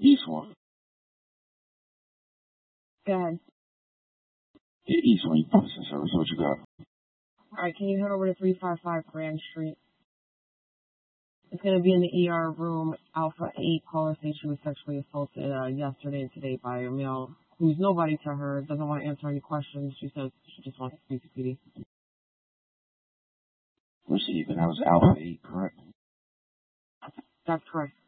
East one. Go ahead. Yeah, East one, you process service. What you got? Alright, can you head over to 355 Grand Street? It's going to be in the ER room. Alpha 8 caller says she was sexually assaulted yesterday and today by a male who's nobody to her, doesn't want to answer any questions. She says she just wants to speak to PD. Receiving. That was Alpha 8, correct? That's correct.